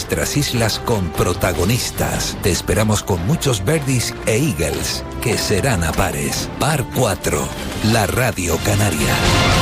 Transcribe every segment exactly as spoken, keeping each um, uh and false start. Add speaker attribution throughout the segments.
Speaker 1: nuestras islas con protagonistas. Te esperamos con muchos birdies e eagles, que serán a pares. Par cuatro, la Radio Canaria.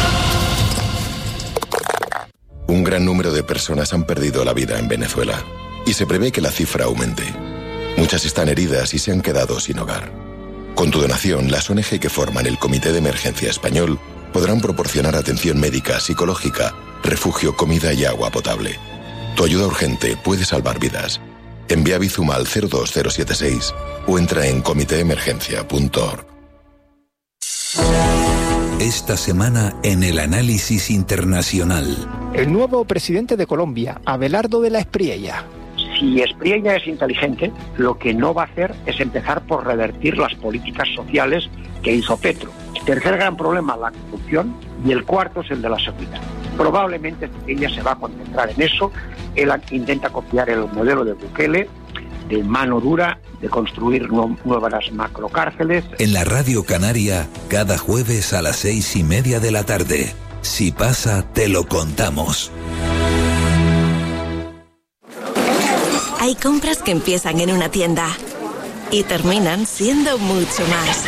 Speaker 2: Un gran número de personas han perdido la vida en Venezuela y se prevé que la cifra aumente. Muchas están heridas y se han quedado sin hogar. Con tu donación, las O N G que forman el Comité de Emergencia Español podrán proporcionar atención médica, psicológica, refugio, comida y agua potable. Tu ayuda urgente puede salvar vidas. Envía Bizum al cero dos cero siete seis o entra en comité emergencia punto org.
Speaker 1: Esta semana en el análisis internacional.
Speaker 3: El nuevo presidente de Colombia, Abelardo de la Espriella.
Speaker 4: Si Espriella es inteligente, lo que no va a hacer es empezar por revertir las políticas sociales que hizo Petro. Tercer gran problema, la corrupción, y el cuarto es el de la seguridad. Probablemente Espriella se va a concentrar en eso. Él intenta copiar el modelo de Bukele, de mano dura, de construir nu- nuevas macrocárceles.
Speaker 1: En la Radio Canaria, cada jueves a las seis y media de la tarde. Si pasa, te lo contamos.
Speaker 5: Hay compras que empiezan en una tienda y terminan siendo mucho más.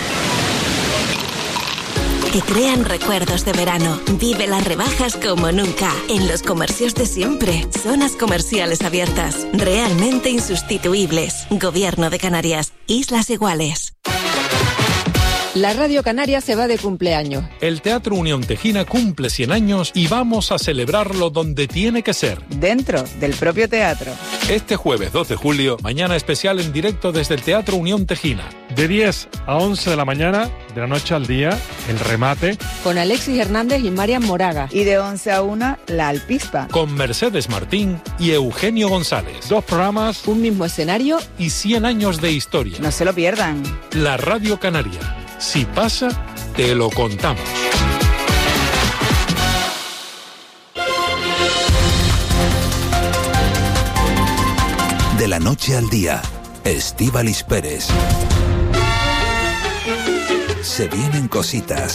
Speaker 5: Que crean recuerdos de verano. Vive las rebajas como nunca. En los comercios de siempre. Zonas comerciales abiertas. Realmente insustituibles. Gobierno de Canarias. Islas Iguales.
Speaker 6: La Radio Canaria se va de cumpleaños.
Speaker 7: El Teatro Unión Tejina cumple cien años y vamos a celebrarlo donde tiene que ser.
Speaker 6: Dentro del propio teatro.
Speaker 7: Este jueves dos de julio, mañana especial en directo desde el Teatro Unión Tejina.
Speaker 8: De diez a once de la mañana, de la noche al día, el remate.
Speaker 6: Con Alexis Hernández y Marian Moraga.
Speaker 9: Y de once a una, La Alpispa.
Speaker 7: Con Mercedes Martín y Eugenio González.
Speaker 8: Dos programas.
Speaker 6: Un mismo escenario.
Speaker 7: Y cien años de historia.
Speaker 9: No se lo pierdan.
Speaker 7: La Radio Canaria. Si pasa, te lo contamos.
Speaker 1: De la noche al día, Estíbaliz Pérez. Se vienen cositas.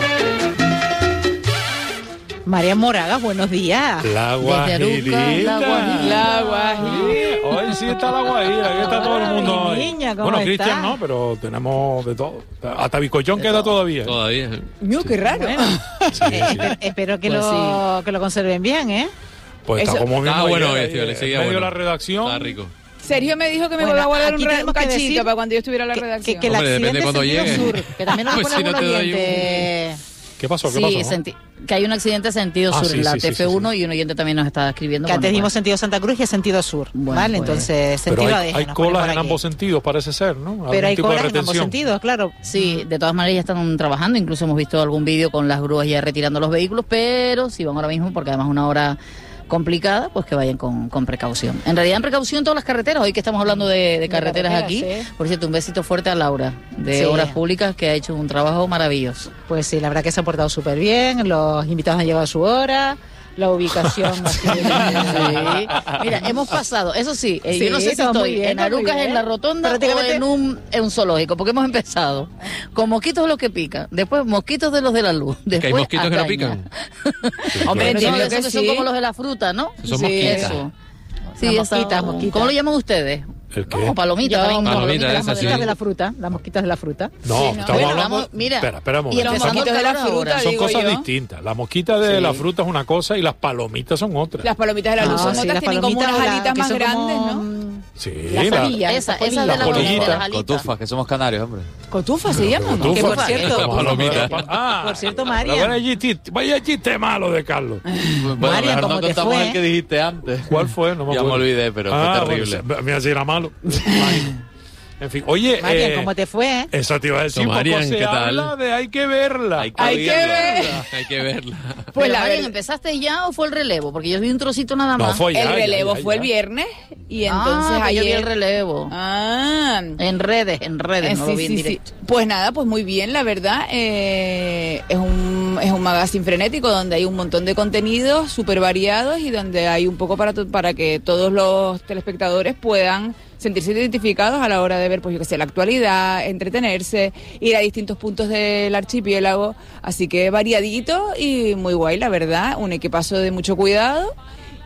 Speaker 10: María Moraga, buenos días.
Speaker 7: La Guajirita.
Speaker 10: La Guajira.
Speaker 9: La Guajira.
Speaker 7: Hoy sí está la Guajira, aquí está todo el mundo hoy.
Speaker 10: Niña, ¿cómo
Speaker 7: bueno,
Speaker 10: está?
Speaker 7: Cristian no, pero tenemos de todo. Hasta bizcochón queda todavía.
Speaker 11: Todavía.
Speaker 9: Mío, qué raro.
Speaker 10: Bueno,
Speaker 7: Sí,
Speaker 10: eh,
Speaker 7: sí.
Speaker 10: espe- espero que,
Speaker 9: Pues
Speaker 10: lo,
Speaker 9: sí.
Speaker 10: que lo conserven bien, ¿eh?
Speaker 7: Pues está
Speaker 9: Eso-
Speaker 7: como mismo
Speaker 11: Está bueno
Speaker 7: ayer,
Speaker 11: hoy, tío, le
Speaker 7: en
Speaker 11: seguía
Speaker 7: medio de
Speaker 11: bueno.
Speaker 7: la redacción.
Speaker 11: Está rico.
Speaker 9: Sergio me dijo que me
Speaker 10: Bueno,
Speaker 9: iba a guardar
Speaker 10: aquí
Speaker 9: un, re-
Speaker 10: tenemos
Speaker 9: un
Speaker 10: que
Speaker 9: cachito
Speaker 10: decir
Speaker 9: para cuando yo estuviera en la
Speaker 10: Que,
Speaker 9: redacción.
Speaker 10: que, que el
Speaker 11: Hombre, depende
Speaker 10: accidente
Speaker 11: cuando
Speaker 10: sentido
Speaker 11: llegue.
Speaker 10: sur, que también lo
Speaker 11: Pues
Speaker 10: pone
Speaker 11: si no
Speaker 10: algún
Speaker 11: te doy un-
Speaker 10: oyente.
Speaker 7: ¿Qué pasó? ¿Qué
Speaker 12: Sí,
Speaker 7: pasó?
Speaker 12: senti- que hay un accidente sentido
Speaker 7: Ah,
Speaker 12: sur
Speaker 7: sí,
Speaker 12: en la
Speaker 7: sí, sí,
Speaker 12: T F uno
Speaker 7: sí, sí.
Speaker 12: y un oyente también nos está escribiendo.
Speaker 10: Que
Speaker 12: bueno,
Speaker 10: antes dimos
Speaker 12: pues,
Speaker 10: sentido Santa Cruz y sentido sur.
Speaker 12: Bueno,
Speaker 10: ¿vale?
Speaker 12: pues.
Speaker 10: Entonces,
Speaker 7: Pero
Speaker 10: sentido
Speaker 7: hay,
Speaker 10: adeje
Speaker 7: hay
Speaker 10: nos ponen
Speaker 7: colas
Speaker 10: por
Speaker 7: en
Speaker 10: aquí.
Speaker 7: ambos sentidos, parece ser, ¿no? Algún
Speaker 10: Pero hay
Speaker 7: tipo de
Speaker 10: colas en ambos
Speaker 7: retención.
Speaker 10: sentidos, claro.
Speaker 12: Sí, de todas maneras ya están trabajando, incluso hemos visto algún vídeo con las grúas ya retirando los vehículos, pero si van ahora mismo, porque además una hora complicada, pues que vayan con, con precaución. En realidad en precaución todas las carreteras, hoy que estamos hablando de, de carreteras aquí,
Speaker 10: carreteras, sí.
Speaker 12: por cierto, un besito fuerte a Laura, de
Speaker 10: Sí.
Speaker 12: Obras Públicas, que ha hecho un trabajo maravilloso.
Speaker 10: Pues sí, la verdad que se ha portado súper bien, los invitados han llegado a su hora, la ubicación ha sido-
Speaker 12: Sí. Mira, hemos pasado, eso sí, eh,
Speaker 10: Sí,
Speaker 12: yo no sé si
Speaker 10: estamos muy
Speaker 12: estoy
Speaker 10: bien,
Speaker 12: en
Speaker 10: estamos muy
Speaker 12: Arucas,
Speaker 10: bien.
Speaker 12: en la rotonda
Speaker 10: Prácticamente-
Speaker 12: o en un, en un zoológico, porque hemos empezado con mosquitos de los que pican, después mosquitos de los de la luz, después
Speaker 11: Que hay mosquitos que no
Speaker 12: acaña.
Speaker 11: pican.
Speaker 12: Hombre,
Speaker 9: Entiendo
Speaker 12: no,
Speaker 9: que
Speaker 12: esos que son
Speaker 9: sí.
Speaker 12: como los de la fruta, ¿no?
Speaker 11: Son
Speaker 12: Sí,
Speaker 11: mosquitas.
Speaker 12: eso. Sí,
Speaker 10: Las
Speaker 12: esa-
Speaker 10: mosquitas, mosquitas.
Speaker 12: ¿Cómo lo llaman ustedes?
Speaker 7: ¿El qué?
Speaker 12: Como palomitas
Speaker 10: Yo,
Speaker 12: también.
Speaker 11: Palomita,
Speaker 10: las
Speaker 11: esa sí.
Speaker 10: mosquitas de la fruta, las mosquitas de la fruta.
Speaker 7: No,
Speaker 9: Sí, no.
Speaker 7: estamos
Speaker 12: Bueno,
Speaker 7: hablando...
Speaker 12: vamos, mira,
Speaker 7: espera, espera un
Speaker 12: y
Speaker 7: momento.
Speaker 12: empezando
Speaker 9: Los mosquitos
Speaker 12: el
Speaker 9: de la
Speaker 12: calor
Speaker 9: fruta,
Speaker 12: ahora.
Speaker 7: Son
Speaker 9: digo
Speaker 7: cosas
Speaker 9: yo.
Speaker 7: distintas. La mosquita de
Speaker 9: Sí.
Speaker 7: la fruta es una cosa y las palomitas son otra.
Speaker 9: Las palomitas de la luz
Speaker 10: Ah,
Speaker 9: son
Speaker 10: sí,
Speaker 9: otras,
Speaker 10: las
Speaker 9: tienen como
Speaker 10: palomitas,
Speaker 9: unas
Speaker 10: la-
Speaker 9: alitas
Speaker 10: que
Speaker 9: más
Speaker 10: son
Speaker 9: grandes,
Speaker 10: como,
Speaker 9: ¿no?
Speaker 10: mm,
Speaker 7: Sí,
Speaker 10: Las
Speaker 7: la-
Speaker 10: polillas.
Speaker 12: Esa,
Speaker 10: las
Speaker 12: esa de la,
Speaker 7: polillas.
Speaker 12: de las alitas.
Speaker 11: Cotufas, que somos canarios, hombre.
Speaker 9: ¿Cotufas se llaman?
Speaker 7: Cotufas.
Speaker 10: Que por
Speaker 12: Cotufa,
Speaker 10: cierto,
Speaker 12: que
Speaker 11: palomita.
Speaker 7: Ah,
Speaker 10: Por cierto,
Speaker 7: la
Speaker 10: María.
Speaker 7: buena chiste- Vaya chiste malo de Carlos.
Speaker 11: Bueno,
Speaker 10: María,
Speaker 11: mejor
Speaker 10: ¿cómo
Speaker 11: no
Speaker 10: te
Speaker 11: contamos
Speaker 10: fue?
Speaker 11: el que dijiste antes.
Speaker 7: ¿Cuál fue? No me
Speaker 11: Ya me
Speaker 7: acuerdo.
Speaker 11: olvidé, pero
Speaker 7: Ah,
Speaker 11: fue terrible.
Speaker 7: bueno, mira si era malo. En fin, oye...
Speaker 10: Marian,
Speaker 7: eh,
Speaker 10: ¿cómo te fue?
Speaker 7: Eso te iba a decir,
Speaker 11: So, Marian,
Speaker 7: poco se
Speaker 11: ¿qué tal?
Speaker 7: habla de hay que verla.
Speaker 11: Hay que,
Speaker 9: Hay que
Speaker 11: verla. Hay que verla.
Speaker 9: Pues
Speaker 12: Pero,
Speaker 9: la
Speaker 12: Marian,
Speaker 9: verdad-
Speaker 12: ¿empezaste ya o fue el relevo? Porque yo vi un trocito nada
Speaker 7: No,
Speaker 12: más.
Speaker 7: fue ya,
Speaker 9: el
Speaker 7: ya,
Speaker 9: relevo
Speaker 7: ya,
Speaker 9: fue
Speaker 7: ya.
Speaker 9: el viernes y entonces
Speaker 12: ah, pues yo vi
Speaker 9: ayer...
Speaker 12: el relevo.
Speaker 9: Ah,
Speaker 12: En redes, en redes,
Speaker 9: Eh,
Speaker 12: no
Speaker 9: sí,
Speaker 12: lo vi en
Speaker 9: sí, sí.
Speaker 12: directo.
Speaker 9: Pues nada, pues muy bien, la verdad. eh, es un es un magazine frenético donde hay un montón de contenidos súper variados y donde hay un poco para, to- para que todos los telespectadores puedan sentirse identificados a la hora de ver, pues yo qué sé, la actualidad, entretenerse, ir a distintos puntos del archipiélago. Así que variadito y muy guay, la verdad. Un equipazo de mucho cuidado.